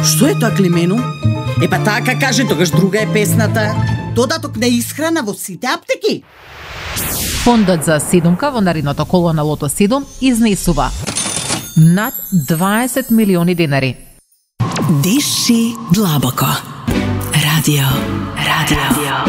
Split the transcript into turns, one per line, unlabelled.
Што е тоа, Климену? Епа така каже, тогаш друга е песната. Додаток на исхрана во сите аптеки.
Фондот за седумка во наредното коло на Лото 7 изнесува над 20 милиони денари.
Диши длабоко. Радио.